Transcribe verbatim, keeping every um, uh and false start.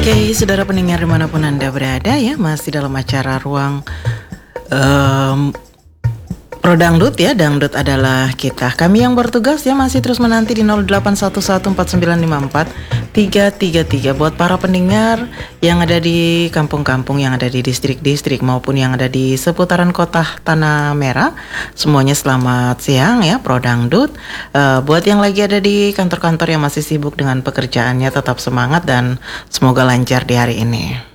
Oke, saudara pendengar dimanapun Anda berada ya, masih dalam acara ruang um, Pro Dangdut ya. Dangdut adalah kita. Kami yang bertugas ya masih terus menanti di nol delapan satu satu empat sembilan lima empat tiga tiga tiga buat para pendengar yang ada di kampung-kampung, yang ada di distrik-distrik maupun yang ada di seputaran kota Tanah Merah. Semuanya selamat siang ya Pro Dangdut. Uh, buat yang lagi ada di kantor-kantor yang masih sibuk dengan pekerjaannya, tetap semangat dan semoga lancar di hari ini.